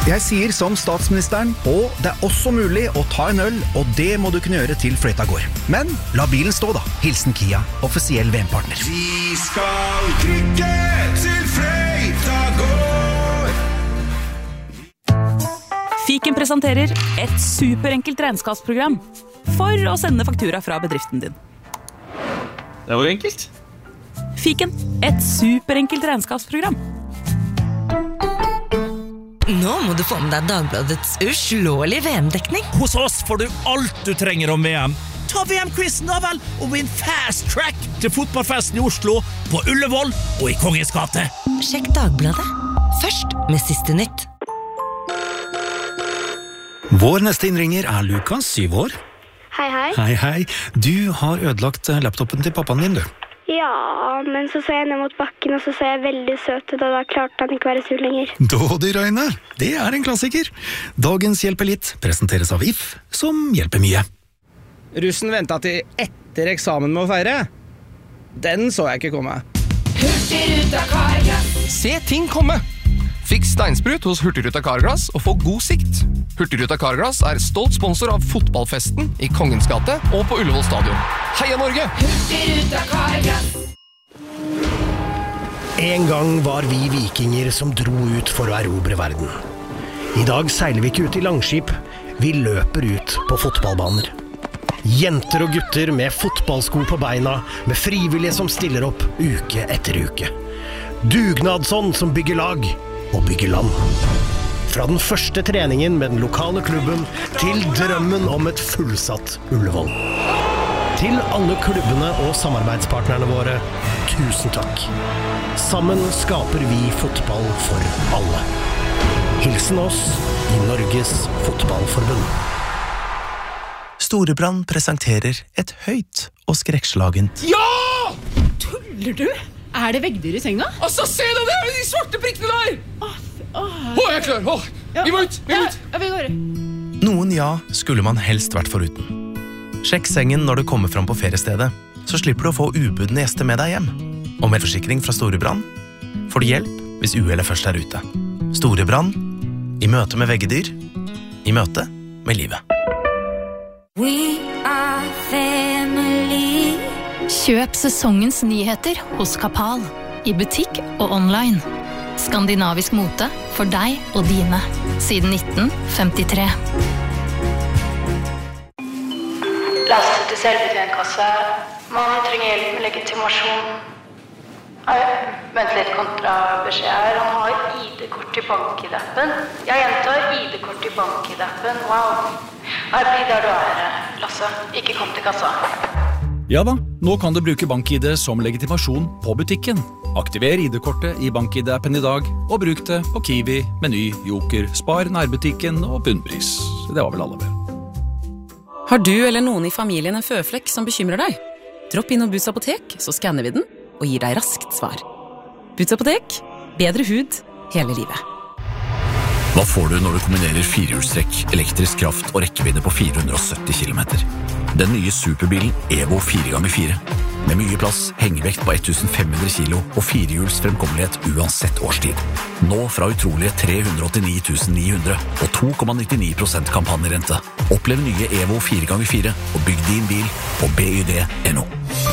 Jeg sier som statsministeren, og det også mulig å ta en øl, og det må du kunne gjøre til fløyta går. Men la bilen stå da. Hilsen Kia, offisiell VM-partner. Vi skal trykke til fløyta går. Fiken presenterer et superenkelt regnskapsprogram for å sende faktura fra bedriften din. Det var enkelt. Fiken, et superenkelt regnskapsprogram. Nå må du få med deg Dagbladets uslåelige VM-dekning. Hos oss får du alt du trenger om VM. Ta VM-quizen da vel, og vinn fast track til fotballfesten i Oslo, på Ullevål og i Kongens gate. Sjekk Dagbladet, først med siste nytt. Vår neste innringer Lukas, 7 år. Hei, hei. Hei, hei. Du har ødelagt laptopen til pappaen din, du. Ja, men så jeg ned mot bakken, og så jeg veldig søt ut, og da klarte han ikke være sur lenger. Dådyrøyne, det en klassiker. Dagens Hjelper litt presenteres av If, som hjelper mye. Russen ventet til etter eksamen med å feire. Den så jeg ikke komme. Hurtigruta Carglass. Se ting komme! Fiks steinsprut hos Hurtigruta Carglass og få god sikt. Hurtigruta Carglass stolt sponsor av fotballfesten i Kongens gate og på Ullevål stadion. Heia Norge! Hurtigruta Carglass. En gang var vi vikinger som dro ut for å erobre verden. I dag seiler vi ikke ut i langskip, vi løper ut på fotballbaner. Jenter og gutter med fotballsko på beina, med frivillige som stiller opp uke etter uke. Dugnadsånd som bygger lag og bygge land. Fra den første treningen med den lokale klubben til drømmen om et fullsatt Ullevål. Til alle klubbene og samarbeidspartnerne våre, tusen takk. Sammen skaper vi fotball for alle. Hilsen oss i Norges Fotballforbund. Storebrand presenterer et høyt og skrekkslagent. Ja! Tuller du? Det veggdyr i senga? Altså, se det der, de svarte prikkene der! Jeg er klar, vi må ut! Ja, vi går. Noen skulle man helst vært foruten. Sjekk sengen når du kommer fram på feriestedet, så slipper du å få ubudne gjester med deg hjem. Og med forsikring fra Storebrand får du hjelp hvis uhellet først ute. Storebrand, i møte med veggedyr, i møte med livet. We are family. Kjøp sesongens nyheter hos Kapal, i butikk og online. Skandinavisk mote for deg og dine, siden 1953. Lastet til selvbetjentkasse. Man trenger hjelp med legitimasjon. Vent litt, kontrabeskjed her. Han har ID-kort i bank-ID-appen. Jeg gjentar ID-kort i bank-ID-appen. Wow. Bli der du Lasse. Ikke kom til kassa. Ja da, nå kan du bruke BankID som legitimasjon på butikken. Aktiver ID-kortet i BankID-appen i dag, og bruk det på Kiwi, Meny, Joker, Spar, nærbutikken og bunnpris. Det var vel alle vel. Har du eller noen i familien en føflekk som bekymrer deg? Dropp inn og Boots apotek, så skanner vi den og gir deg raskt svar. Boots apotek, bedre hud hele livet. Hva får du når du kombinerer firehjulstrekk, elektrisk kraft og rekkevidde på 470 km? Den nye superbilen Evo 4x4. Med mye plass, hengevekt på 1500 kilo og firehjuls fremkommelighet uansett årstid. Nå fra utrolige 389 900 og 2,99% kampanjerente. Opplev nye Evo 4x4 og bygg din bil på BYD.no.